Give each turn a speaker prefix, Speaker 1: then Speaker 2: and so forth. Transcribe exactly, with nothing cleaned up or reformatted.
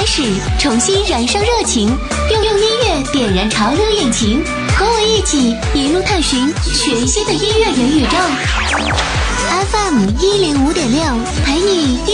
Speaker 1: 开始，重新燃烧热情，用用音乐点燃潮流引擎，和我一起一路探寻全新的音乐元宇宙。F M 一零五点六，陪你。